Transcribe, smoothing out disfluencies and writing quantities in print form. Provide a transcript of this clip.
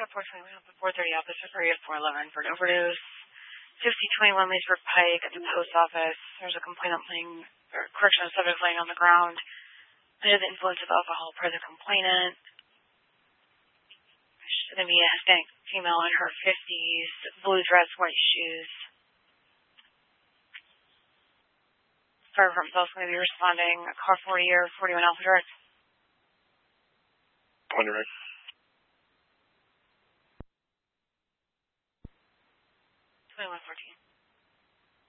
got 421 at the 430 officer for 411 for an overdose. 5021 Leesburg Pike at the post office. There's a complainant correctional subject laying on the ground under the influence of alcohol per the complainant. She's going to be a Hispanic female in her 50s, blue dress, white shoes. Fire department is also going to be responding. Car 40 or 41 Alpha Direct. On direct. 2114.